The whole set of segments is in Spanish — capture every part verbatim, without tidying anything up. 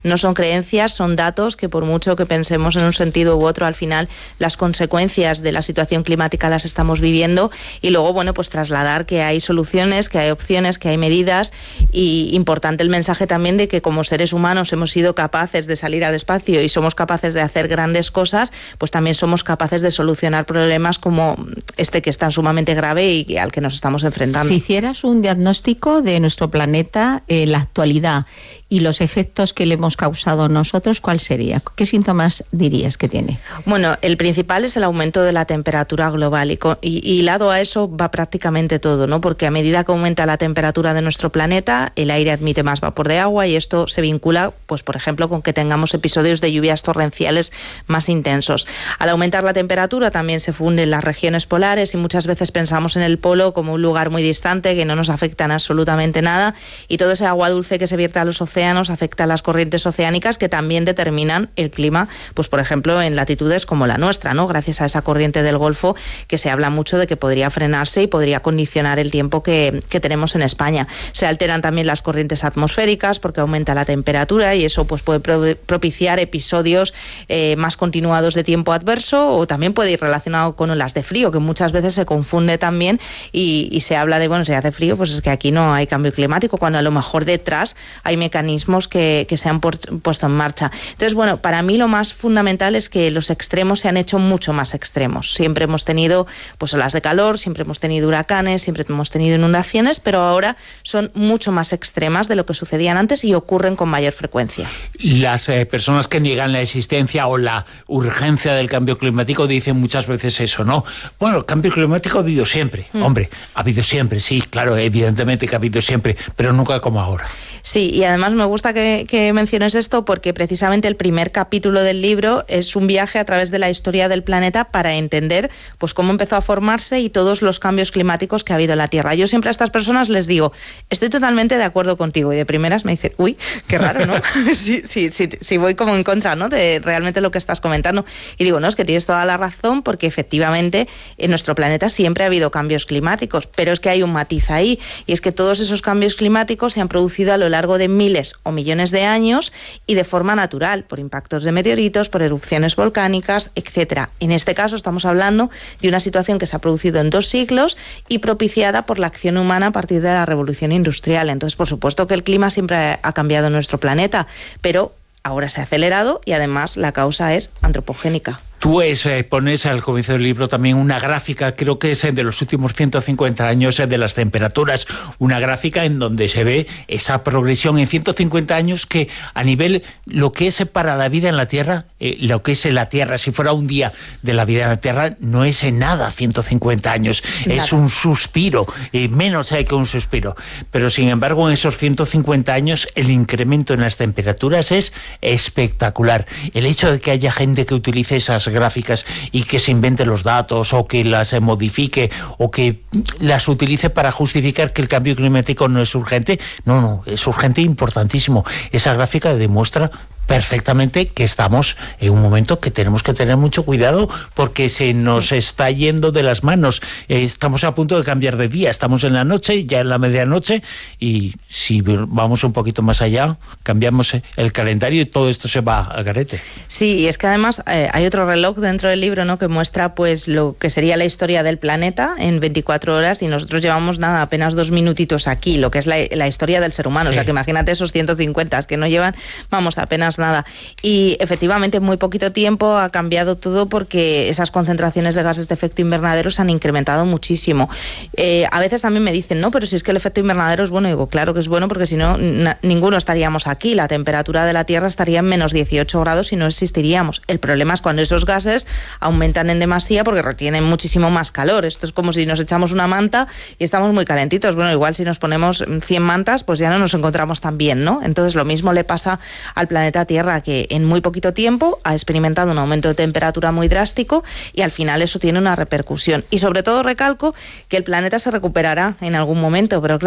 No son creencias, son datos que por mucho que pensemos en un sentido u otro, al final las consecuencias de la situación climática las estamos viviendo y luego, bueno, pues trasladar que hay soluciones, que hay opciones, que hay medidas y importante el mensaje también de que como seres humanos hemos sido capaces de salir al espacio y somos capaces de hacer grandes cosas, pues también somos capaces de solucionar problemas como este que es tan sumamente grave y al que nos estamos enfrentando. Si hicieras un diagnóstico de nuestro planeta en la actualidad y los efectos que le hemos causado nosotros, ¿cuál sería? ¿Qué síntomas dirías que tiene? Bueno, el principal es el aumento de la temperatura global y, y, y lado a eso va prácticamente todo, ¿no? Porque a medida que aumenta la temperatura de nuestro planeta, el aire admite más vapor de agua y esto se vincula, pues por ejemplo, con que tengamos episodios de lluvias torrenciales más intensos. Al aumentar la temperatura también se funden las regiones polares y muchas veces pensamos en el polo como un lugar muy distante que no nos afecta en absolutamente nada y todo ese agua dulce que se vierte a los océanos afecta a las corrientes oceánicas que también determinan el clima, pues por ejemplo en latitudes como la nuestra, ¿no? Gracias a esa corriente del Golfo que se habla mucho de que podría frenarse y podría condicionar el tiempo que, que tenemos en España. Se alteran también las corrientes atmosféricas porque aumenta la temperatura y eso pues puede pro- propiciar episodios eh, más continuados de tiempo adverso o también puede ir relacionado con olas de frío, que muchas veces se confunde también y, y se habla de, bueno, si hace frío, pues es que aquí no hay cambio climático, cuando a lo mejor detrás hay mecanismos Que, que se han por, puesto en marcha. Entonces, bueno, para mí lo más fundamental es que los extremos se han hecho mucho más extremos. Siempre hemos tenido pues olas de calor, siempre hemos tenido huracanes, siempre hemos tenido inundaciones, pero ahora son mucho más extremas de lo que sucedían antes y ocurren con mayor frecuencia. Las eh, personas que niegan la existencia o la urgencia del cambio climático dicen muchas veces eso, ¿no? Bueno, el cambio climático ha habido siempre. Mm. Hombre, ha habido siempre, sí, claro, evidentemente que ha habido siempre, pero nunca como ahora. Sí, y además me gusta que, que menciones esto porque precisamente el primer capítulo del libro es un viaje a través de la historia del planeta para entender pues cómo empezó a formarse y todos los cambios climáticos que ha habido en la Tierra. Yo siempre a estas personas les digo, estoy totalmente de acuerdo contigo y de primeras me dicen, uy, qué raro, ¿no? sí, sí, sí, sí voy como en contra, ¿no? De realmente lo que estás comentando. Y digo, no, es que tienes toda la razón porque efectivamente en nuestro planeta siempre ha habido cambios climáticos, pero es que hay un matiz ahí y es que todos esos cambios climáticos se han producido a lo largo de miles o millones de años y de forma natural, por impactos de meteoritos, por erupciones volcánicas, etcétera. En este caso estamos hablando de una situación que se ha producido en dos siglos y propiciada por la acción humana a partir de la revolución industrial. Entonces, por supuesto que el clima siempre ha cambiado en nuestro planeta, pero ahora se ha acelerado y además la causa es antropogénica. Tú es, eh, pones al comienzo del libro también una gráfica, creo que es de los últimos ciento cincuenta años eh, de las temperaturas, una gráfica en donde se ve esa progresión en ciento cincuenta años que a nivel, lo que es para la vida en la Tierra, eh, lo que es en la Tierra, si fuera un día de la vida en la Tierra, no es en nada ciento cincuenta años, nada. Es un suspiro, eh, menos hay que un suspiro. Pero sin embargo, en esos ciento cincuenta años, el incremento en las temperaturas es espectacular. El hecho de que haya gente que utilice esas gráficas y que se invente los datos o que las modifique o que las utilice para justificar que el cambio climático no es urgente, no, no, es urgente e importantísimo. Esa gráfica demuestra perfectamente que estamos en un momento que tenemos que tener mucho cuidado porque se nos está yendo de las manos. Eh, estamos a punto de cambiar de día, estamos en la noche, ya en la medianoche, y si vamos un poquito más allá, cambiamos el calendario y todo esto se va al garete. Sí, y es que además eh, hay otro reloj dentro del libro, ¿no?, que muestra pues lo que sería la historia del planeta en veinticuatro horas y nosotros llevamos nada, apenas dos minutitos aquí, lo que es la, la historia del ser humano. Sí. O sea, que imagínate esos ciento cincuenta que no llevan, vamos, apenas nada. Y efectivamente en muy poquito tiempo ha cambiado todo porque esas concentraciones de gases de efecto invernadero se han incrementado muchísimo. Eh, a veces también me dicen, no, pero si es que el efecto invernadero es bueno. Y digo, claro que es bueno porque si no, na- ninguno estaríamos aquí. La temperatura de la Tierra estaría en menos dieciocho grados y no existiríamos. El problema es cuando esos gases aumentan en demasía porque retienen muchísimo más calor. Esto es como si nos echamos una manta y estamos muy calentitos. Bueno, igual si nos ponemos cien mantas, pues ya no nos encontramos tan bien, ¿no? Entonces lo mismo le pasa al planeta Tierra, que en muy poquito tiempo ha experimentado un aumento de temperatura muy drástico y al final eso tiene una repercusión. Y sobre todo recalco que el planeta se recuperará en algún momento, pero claro,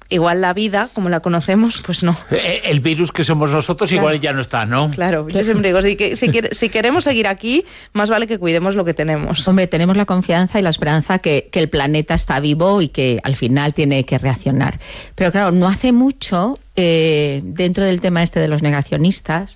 igual la vida, como la conocemos, pues no. El virus que somos nosotros claro. igual ya no está, ¿no? Claro, yo siempre digo, si, si, si queremos seguir aquí, más vale que cuidemos lo que tenemos. Hombre, tenemos la confianza y la esperanza que, que el planeta está vivo y que al final tiene que reaccionar. Pero claro, no hace mucho, eh, dentro del tema este de los negacionistas,